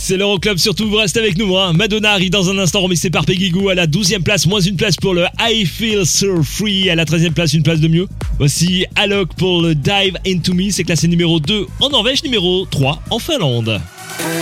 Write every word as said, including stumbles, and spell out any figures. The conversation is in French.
C'est l'Euroclub, surtout vous restez avec nous. Hein. Madonna arrive dans un instant, remixé par Peggy Gou à la douzième place, moins une place pour le I Feel So Free. À la treizième place, une place de mieux. Voici Alok pour le Dive Into Me, c'est classé numéro deux en Norvège, numéro trois en Finlande.